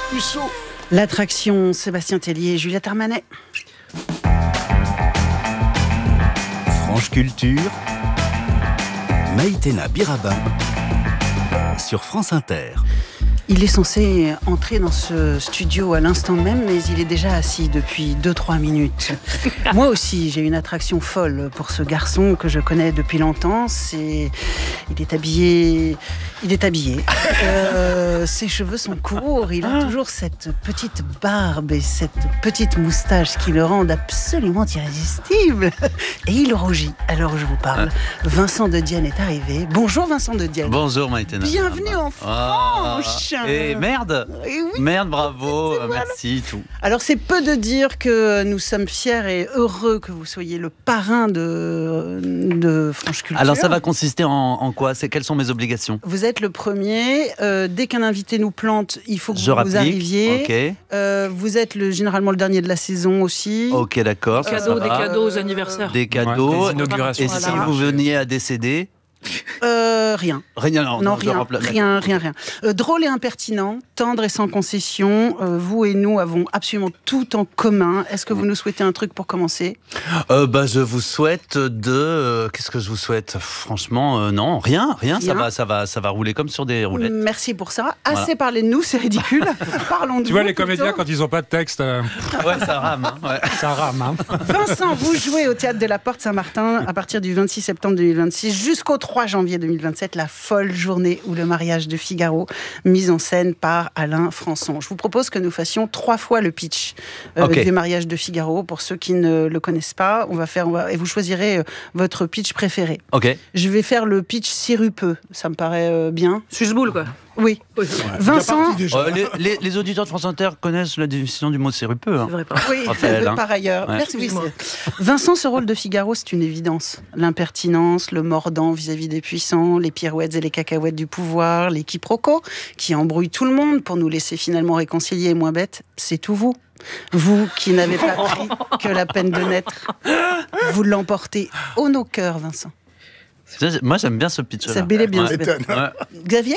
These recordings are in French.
Husso. L'attraction, Sébastien Tellier et Juliette Armanet. Franche Culture, Maïtena Birabin sur France Inter. Il est censé entrer dans ce studio à l'instant même, mais il est déjà assis depuis 2-3 minutes. Moi aussi, j'ai une attraction folle pour ce garçon que je connais depuis longtemps. Il est habillé. Ses cheveux sont courts. Il a toujours cette petite barbe et cette petite moustache qui le rendent absolument irrésistible. Et il rougit alors je vous parle. Vincent de Dienne est arrivé. Bonjour Vincent de Dienne. Bonjour Maïtena. Bienvenue en France. Et merde. Et oui. Merde, bravo, merci, tout. Alors c'est peu de dire que nous sommes fiers et heureux que vous soyez le parrain de Franche Culture. Alors ça va consister en quoi? Quelles sont mes obligations? Vous êtes le premier. Dès qu'un invité nous plante, il faut que vous arriviez. Ok. Vous êtes généralement le dernier de la saison aussi. Ok, d'accord. Des cadeaux aux anniversaires. Des cadeaux. Ouais, des inaugurations. Et si vous veniez à décéder? Rien. Rien. Rien. Drôle et impertinent, tendre et sans concession. Vous et nous avons absolument tout en commun. Est-ce que vous nous souhaitez un truc pour commencer? Je vous souhaite qu'est-ce que je vous souhaite? Franchement, non, rien. Ça va rouler comme sur des roulettes. Merci pour ça. Assez parlé de nous, c'est ridicule. Parlons de vous. Tu vois, les plutôt. comédiens, quand ils n'ont pas de texte, Ouais, ça rame. Ouais. ça rame. Hein. Vincent, vous jouez au Théâtre de la Porte Saint-Martin à partir du 26 septembre 2026 jusqu'au 3 janvier 2027, la folle journée où le mariage de Figaro, mise en scène par Alain Françon. Je vous propose que nous fassions 3 fois le pitch du mariage de Figaro. Pour ceux qui ne le connaissent pas, et vous choisirez votre pitch préféré. Ok. Je vais faire le pitch sirupeux, ça me paraît bien. Suce-boule, quoi. Oui. Vincent. Les auditeurs de France Inter connaissent la définition du mot sirupeux. C'est vrai pas. Oui, Raphaël, hein. par ailleurs. Ouais. Merci. Vincent, ce rôle de Figaro, c'est une évidence. L'impertinence, le mordant vis-à-vis des puissants, les pirouettes et les cacahuètes du pouvoir, les quiproquos qui embrouillent tout le monde pour nous laisser finalement réconciliés et moins bêtes, c'est tout vous. Vous qui n'avez pas pris que la peine de naître, vous l'emportez haut nos cœurs, Vincent. Moi, j'aime bien ce pitch-là. Ça bel et bien. Ouais. Xavier ?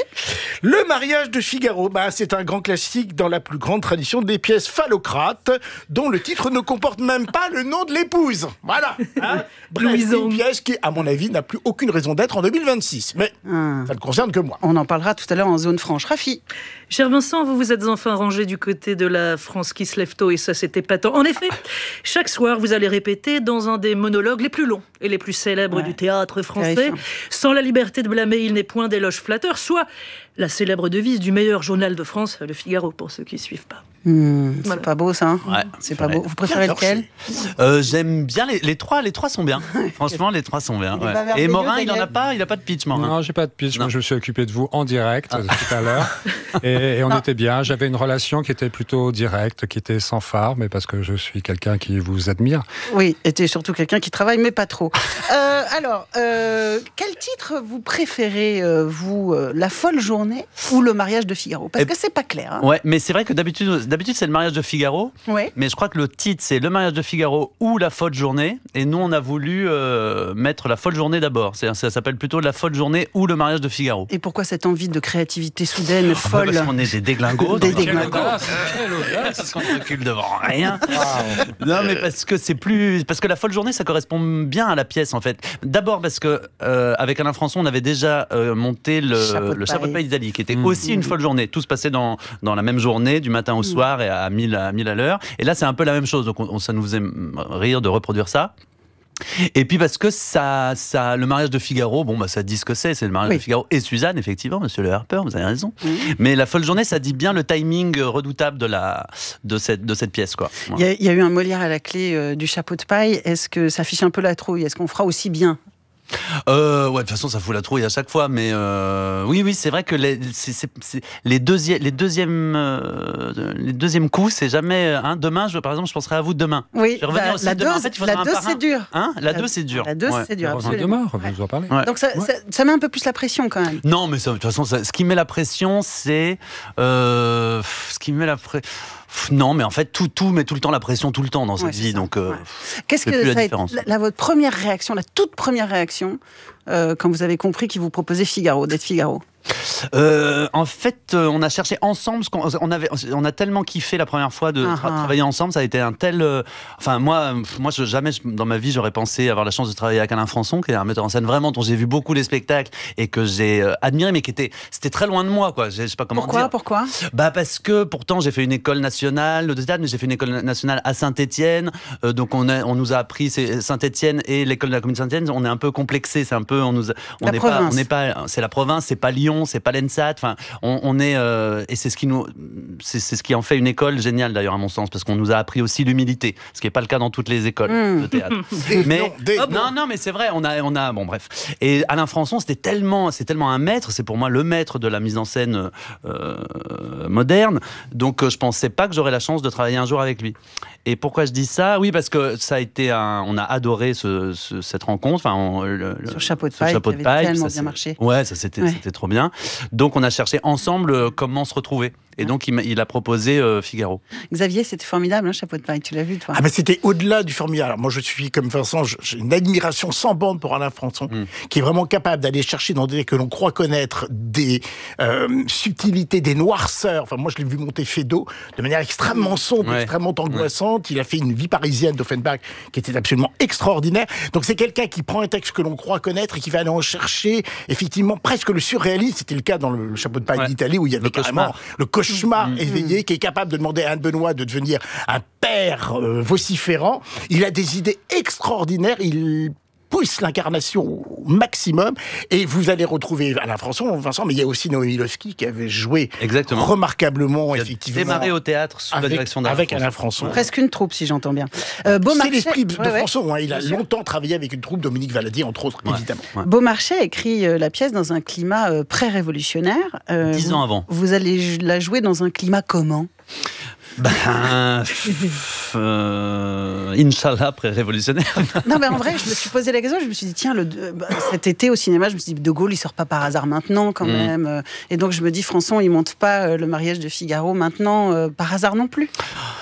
Le mariage de Figaro, c'est un grand classique dans la plus grande tradition des pièces phallocrates, dont le titre ne comporte même pas le nom de l'épouse. Voilà. Hein. Bref, une pièce qui, à mon avis, n'a plus aucune raison d'être en 2026. Mais ça ne concerne que moi. On en parlera tout à l'heure en zone franche. Rafi ? Cher Vincent, vous vous êtes enfin rangé du côté de la France qui se lève tôt et ça c'est épatant. En effet, chaque soir vous allez répéter dans un des monologues les plus longs et les plus célèbres du théâtre français. Terrifiant. Sans la liberté de blâmer, il n'est point d'éloge flatteur, soit la célèbre devise du meilleur journal de France, Le Figaro, pour ceux qui ne suivent pas. C'est pas beau ça, hein? Ouais, c'est pas beau. Vous préférez lequel? J'aime bien les trois. Les trois sont bien. Franchement, les trois sont bien. Ouais. Et Morin, il a pas de pitch, Morin. Non, j'ai pas de pitch. Moi, je me suis occupé de vous en direct tout à l'heure, et on était bien. J'avais une relation qui était plutôt directe, qui était sans phare, mais parce que je suis quelqu'un qui vous admire. Oui, et t'es surtout quelqu'un qui travaille, mais pas trop. Quel titre vous préférez, vous, La folle journée ou Le mariage de Figaro? Parce que c'est pas clair. Hein. Ouais, mais c'est vrai que d'habitude c'est Le mariage de Figaro. Ouais. Mais je crois que le titre c'est Le mariage de Figaro ou La folle journée. Et nous on a voulu mettre La folle journée d'abord. Ça s'appelle plutôt La folle journée ou Le mariage de Figaro. Et pourquoi cette envie de créativité soudaine, folle? Parce qu'on est des déglingos. Des déglingos. Parce qu'on ne recule devant rien. Non, mais parce que La folle journée ça correspond bien à la pièce en fait. D'abord parce que avec Alain Françon on avait déjà monté le Chapeau de paille d'Italie qui était aussi une folle journée. Tout se passait dans la même journée, du matin au soir et à 1000 à l'heure. Et là c'est un peu la même chose, donc ça nous faisait rire de reproduire ça. Et puis parce que le mariage de Figaro, ça dit ce que c'est le mariage de Figaro et Suzanne, effectivement, monsieur Le Harper, vous avez raison. Mais La folle journée, ça dit bien le timing redoutable de cette pièce, quoi. Il y a eu un Molière à la clé du Chapeau de paille. Est-ce que ça fiche un peu la trouille? Est-ce qu'on fera aussi bien? De toute façon, ça fout la trouille à chaque fois, mais oui, c'est vrai que les deuxièmes coups, c'est jamais. Demain, par exemple, je penserai à vous demain. Oui, je vais revenir aussi demain. En fait, la 2, c'est dur. La 2, c'est dur. La 2, c'est dur, Demain, absolument. vous en parlez. Ouais. Donc ça met un peu plus la pression quand même. Non, mais de toute façon, ce qui met la pression, c'est non, mais en fait, tout met tout le temps la pression, tout le temps dans cette vie. Donc, qu'est-ce que ça a été votre première réaction, la toute première réaction, quand vous avez compris qu'il vous proposait d'être Figaro? En fait, on a cherché ensemble, on a tellement kiffé la première fois de travailler ensemble, ça a été un tel... Enfin, moi, jamais dans ma vie j'aurais pensé avoir la chance de travailler avec Alain Françon, qui est un metteur en scène vraiment dont j'ai vu beaucoup les spectacles et que j'ai admiré, mais c'était très loin de moi, quoi. Je sais pas comment dire. Pourquoi ? Parce que pourtant j'ai fait une école nationale de théâtre, mais j'ai fait une école nationale à Saint-Étienne, donc on nous a appris Saint-Étienne et l'école de la commune de Saint-Étienne, on est un peu complexé, c'est un peu c'est la province, c'est pas Lyon, c'est pas l'ENSAT, enfin on est et c'est ce qui en fait une école géniale d'ailleurs à mon sens, parce qu'on nous a appris aussi l'humilité, ce qui n'est pas le cas dans toutes les écoles de théâtre. Mais non, mais c'est vrai, on a bon bref. Et Alain Françon, c'est tellement un maître, c'est pour moi le maître de la mise en scène moderne, donc je pensais pas que j'aurais la chance de travailler un jour avec lui. Et pourquoi je dis ça ? Oui, parce que ça a été on a adoré cette rencontre. Enfin, sur Chapeau de paille, qui avait tellement bien marché. Ouais, c'était trop bien. Donc, on a cherché ensemble comment se retrouver. Et donc, il a proposé Figaro. Xavier, c'était formidable, hein, Chapeau de paille. Tu l'as vu, toi ? C'était au-delà du formidable. Alors, moi, je suis comme Vincent, j'ai une admiration sans borne pour Alain Françon, qui est vraiment capable d'aller chercher dans des que l'on croit connaître des subtilités, des noirceurs. Enfin, moi, je l'ai vu monter Feydeau de manière extrêmement sombre, extrêmement angoissante. Il a fait une vie parisienne d'Offenbach qui était absolument extraordinaire. Donc, c'est quelqu'un qui prend un texte que l'on croit connaître et qui va aller en chercher, effectivement, presque le surréalisme. C'était le cas dans le Chapeau de paille d'Italie, où il y avait carrément le cauchemar éveillé, qui est capable de demander à Anne Benoît de devenir un père vociférant. Il a des idées extraordinaires, il pousse l'incarnation au maximum, et vous allez retrouver Alain Françon, Vincent, mais il y a aussi Noémie Lvovsky qui avait joué remarquablement, effectivement. Démarré au théâtre sous la direction d'Alain Françon. Presque une troupe, si j'entends bien. C'est l'esprit de Françon, hein. Il a longtemps travaillé avec une troupe, Dominique Valadier, entre autres, évidemment. Beaumarchais a écrit la pièce dans un climat pré-révolutionnaire. 10 ans avant. Vous allez la jouer dans un climat comment ? Inch'Allah, pré-révolutionnaire. Non, mais en vrai, je me suis posé la question, je me suis dit, tiens, cet été au cinéma, je me suis dit, De Gaulle, il sort pas par hasard maintenant, quand même. Et donc, je me dis, Françon, il monte pas le mariage de Figaro maintenant, par hasard non plus.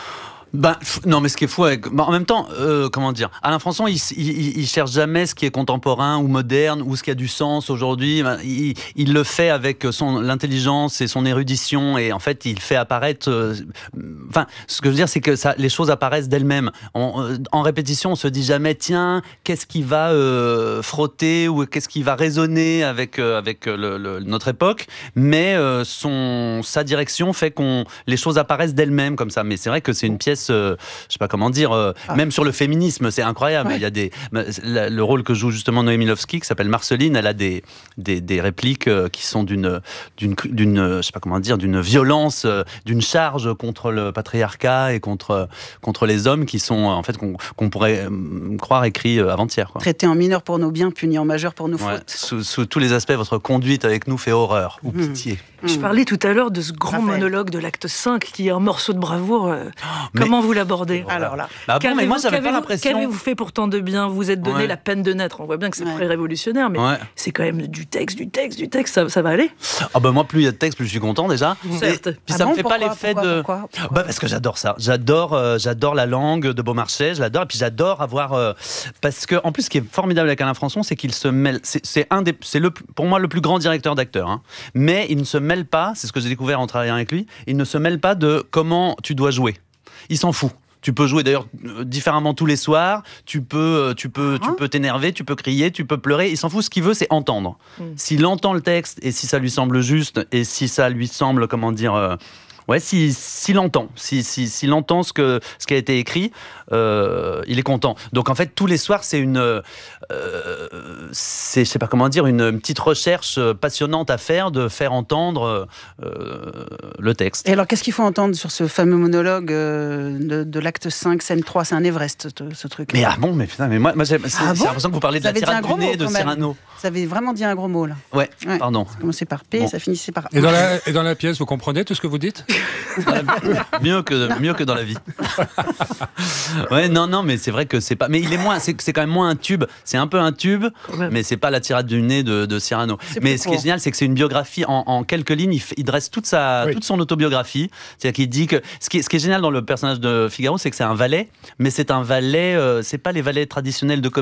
Non, mais ce qui est fou, en même temps, comment dire, Alain Françon, il cherche jamais ce qui est contemporain ou moderne ou ce qui a du sens aujourd'hui. Il le fait avec l'intelligence et son érudition, et en fait, il fait apparaître. Enfin, ce que je veux dire, c'est que les choses apparaissent d'elles-mêmes. En répétition, on se dit jamais, tiens, qu'est-ce qui va frotter ou qu'est-ce qui va résonner avec notre époque. Mais sa direction fait les choses apparaissent d'elles-mêmes comme ça. Mais c'est vrai que c'est une pièce. Je sais pas comment dire, même sur le féminisme, c'est incroyable. Il y a le rôle que joue justement Noémie Lvovsky, qui s'appelle Marceline, elle a des répliques qui sont d'une je sais pas comment dire, d'une violence, d'une charge contre le patriarcat et contre les hommes qui sont en fait qu'on pourrait croire écrits avant-hier. Traité en mineur pour nos biens, puni en majeur pour nos fautes. Sous tous les aspects, votre conduite avec nous fait horreur ou pitié. Je parlais tout à l'heure de ce grand monologue de l'acte 5 qui est un morceau de bravoure. Comment vous l'abordez ? Alors là, mais moi j'avais pas l'impression. Qu'avez-vous fait pourtant de bien ? Vous vous êtes donné la peine de naître. On voit bien que c'est pré-révolutionnaire, mais c'est quand même du texte. Ça va aller ? Moi, plus il y a de texte, plus je suis content déjà. Certes. Puis ça me fait pas l'effet de. Pourquoi Parce que j'adore ça. J'adore la langue de Beaumarchais. Je l'adore. Et puis j'adore avoir. Parce que en plus, ce qui est formidable avec Alain Françon, c'est qu'il se mêle. Pour moi le plus grand directeur d'acteurs. Hein. Mais il ne se mêle pas. C'est ce que j'ai découvert en travaillant avec lui. Il ne se mêle pas de comment tu dois jouer. Il s'en fout. Tu peux jouer d'ailleurs différemment tous les soirs. Tu peux t'énerver, tu peux crier, tu peux pleurer. Il s'en fout. Ce qu'il veut, c'est entendre. S'il entend le texte et si ça lui semble juste et si ça lui semble, comment dire. S'il entend, s'il entend ce qui a été écrit, il est content. Donc en fait, tous les soirs, c'est je sais pas comment dire, une petite recherche passionnante à faire, de faire entendre le texte. Et alors, qu'est-ce qu'il faut entendre sur ce fameux monologue de l'acte 5, scène 3 ? C'est un Everest, ce truc. Mais moi j'ai l'impression que vous parlez de la tirade du nez de Cyrano. Vous avez vraiment dit un gros mot, là. Ouais. Pardon. Ça commençait par P, ça finissait par A. Et dans la pièce, vous comprenez tout ce que vous dites ? mieux que dans la vie. Non, mais c'est vrai que c'est pas. Mais il est moins. C'est quand même moins un tube. C'est un peu un tube, mais c'est pas la tirade du nez de Cyrano. Mais ce qui est génial, c'est que c'est une biographie en quelques lignes. Il dresse toute son autobiographie. C'est-à-dire qu'il dit que ce qui est génial dans le personnage de Figaro, c'est que c'est un valet, mais c'est un valet. C'est pas les valets traditionnels de comédie.